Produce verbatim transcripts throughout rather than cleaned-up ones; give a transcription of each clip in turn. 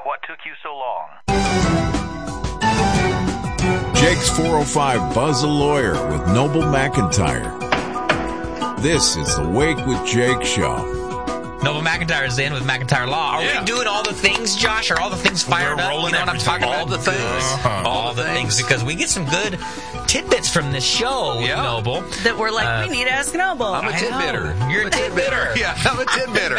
What took you so long? Jake's four oh five Buzz a Lawyer with Noble McIntyre. This is the Wake with Jake show. Noble McIntyre is in with McIntyre Law. Are yeah. we doing all the things, Josh? Are all the things fired We're up? rolling You know what I'm talking all about? the things. Uh-huh. All, all the things. things. Because we get some good tidbits from this show, yeah. Noble. That we're like, uh, we need to ask Noble. I'm a tidbitter. You're a tidbitter. Yeah, I'm a tidbitter.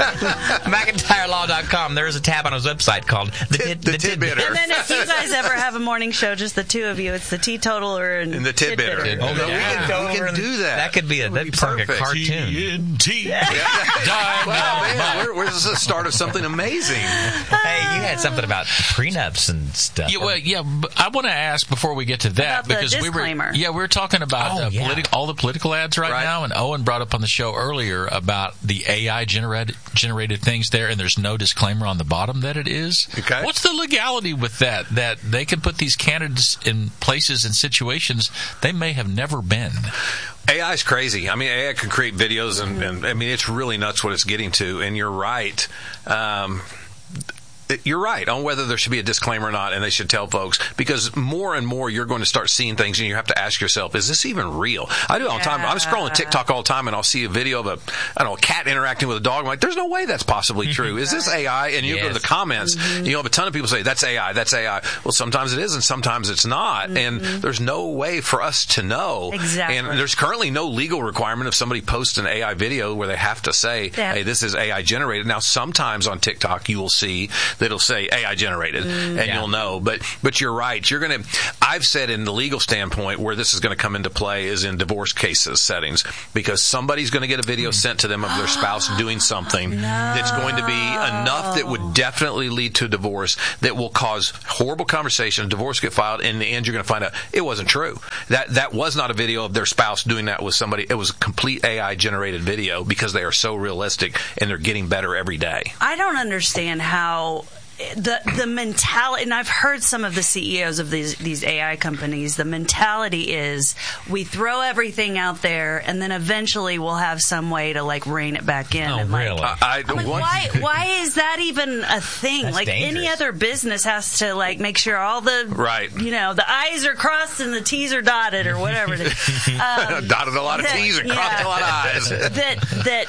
McIntyre Law dot com. There is a tab on his website called The, tid, the, the Tidbitter. And then if you guys ever have a morning show, just the two of you, it's the Teetotaler and, and the Tidbitter. Tid Oh, no, yeah. we can, we can do that. That could be a, that'd sound like a cartoon. T N T. Yeah. Well, man, we're, we're just the start of something amazing. Hey, you had something about prenups and stuff. Yeah, well, yeah. I want to ask before we get to that about the because disclaimer. we were, yeah, we were talking about oh, uh, yeah. politi- all the political ads right, right now, and Owen brought up on the show earlier about the A I generated generated things there, and there's no disclaimer on the bottom that it is. Okay. What's the legality with that? That they can put these candidates in places and situations they may have never been. A I is crazy. I mean, A I can create videos, and, and I mean, it's really nuts what it's getting to. And you're right. Um, You're right on whether there should be a disclaimer or not, and they should tell folks, because more and more you're going to start seeing things, and you have to ask yourself, is this even real? I do it all the time. I'm scrolling TikTok all the time, and I'll see a video of a, I don't know, a cat interacting with a dog. I'm like, there's no way that's possibly true. Is this A I? And you Yes. go to the comments, Mm-hmm. and you have a ton of people say, that's A I, that's A I. Well, sometimes it is, and sometimes it's not, Mm-hmm. and there's no way for us to know. Exactly. And there's currently no legal requirement if somebody posts an A I video where they have to say, Yeah. hey, this is A I generated. Now, sometimes on TikTok, you will see that it'll say A I generated, Mm, and yeah. you'll know. But but you're right. You're going to. I've said in the legal standpoint where this is going to come into play is in divorce cases settings, because somebody's going to get a video sent to them of their spouse doing something No. that's going to be enough that would definitely lead to a divorce, that will cause horrible conversation. Divorce get filed, and in the end, you're going to find out it wasn't true. That that was not a video of their spouse doing that with somebody. It was a complete A I generated video, because they are so realistic and they're getting better every day. I don't understand how the the mentality, and I've heard some of the C E Os of these these A I companies, the mentality is we throw everything out there, and then eventually we'll have some way to like rein it back in. Oh, and like, really? I, I, I'm like, one- why why is that even a thing? That's like any dangerous. other business has to like make sure all the Right. you know, the I's are crossed and the T's are dotted or whatever it is. Um, dotted a lot of that- T's and crossed yeah. a lot of I's. that that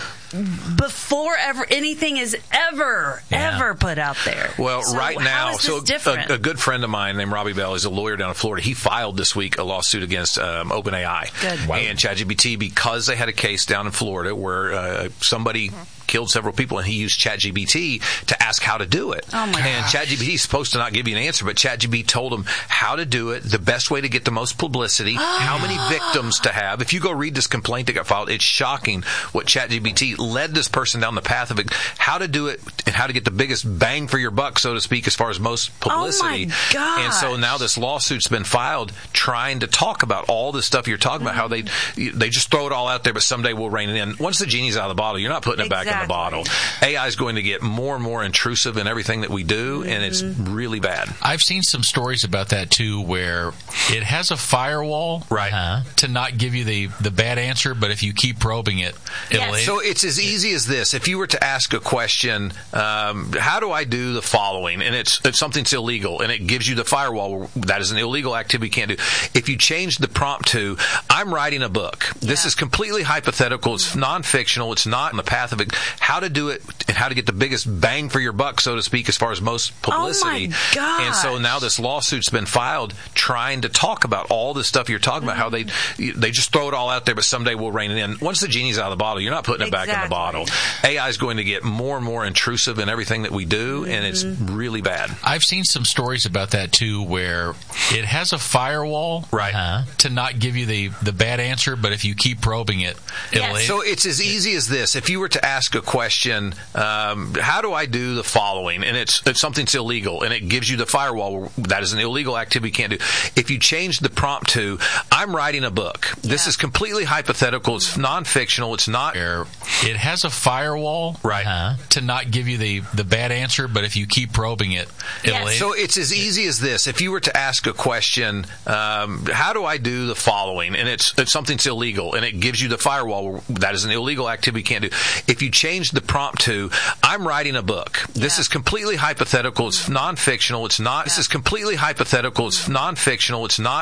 before ever anything is ever Yeah. ever put out there. Well, So right how now, is this so different? a, a good friend of mine named Robbie Bell is a lawyer down in Florida. He filed this week a lawsuit against um, OpenAI Good. Wow. and ChatGPT because they had a case down in Florida where uh, somebody killed several people, and he used ChatGPT to ask how to do it. Oh, my and gosh. ChatGPT is supposed to not give you an answer, but ChatGPT told him how to do it, the best way to get the most publicity, how many victims to have. If you go read this complaint that got filed, it's shocking what ChatGPT led this person down the path of it, how to do it and how to get the biggest bang for your buck, so to speak, as far as most publicity. Oh, my gosh. And so now this lawsuit's been filed trying to talk about all this stuff you're talking about, how they they just throw it all out there, but someday we'll rein it in. Once the genie's out of the bottle, you're not putting it back in the Exactly. bottle. A I is going to get more and more intrusive in everything that we do, and it's really bad. I've seen some stories about that too, where it has a firewall, Right. Uh-huh. to not give you the, the bad answer, but if you keep probing it, it'll. Yes. So it's as easy as this. If you were to ask a question, um, how do I do the following? And it's, it's something that's illegal, and it gives you the firewall. That is an illegal activity you can't do. If you change the prompt to, I'm writing a book. This Yeah. is completely hypothetical. It's non-fictional. It's not in the path of it. How to do it and how to get the biggest bang for your buck, so to speak, as far as most publicity. Oh, my And so gosh. now this lawsuit's been filed trying to talk about all this stuff you're talking about, how they they just throw it all out there, but someday we'll rein it in. Once the genie's out of the bottle, you're not putting it back in the Exactly. bottle. A I is going to get more and more intrusive in everything that we do, and it's really bad. I've seen some stories about that too, where it has a firewall, Right. Uh-huh. to not give you the, the bad answer, but if you keep probing it, it'll. Yes. So it's as easy as this. If you were to ask a question, um, how do I do the following? And it's, it's something that's illegal, and it gives you the firewall. That is an illegal activity you can't do. If you change the prompt to, I'm writing a book. This Yeah. is completely hypothetical. It's non-fictional. It's not. Where it has a firewall, Right. Uh-huh. to not give you the, the bad answer, but if you keep probing it, it'll. Yes. So it's as easy as this. If you were to ask a question, um, how do I do the following? And it's, it's something that's illegal, and it gives you the firewall. That is an illegal activity you can't do. If you change change the prompt to, I'm writing a book. This Yeah. is completely hypothetical. It's non-fictional. It's not. This is completely hypothetical. It's non-fictional. It's not